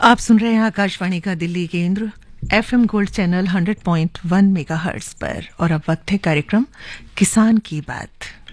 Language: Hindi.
आप सुन रहे हैं आकाशवाणी का दिल्ली केंद्र एफएम गोल्ड चैनल 100.1 मेगाहर्ट्ज पर और अब वक्त है कार्यक्रम किसान की बात।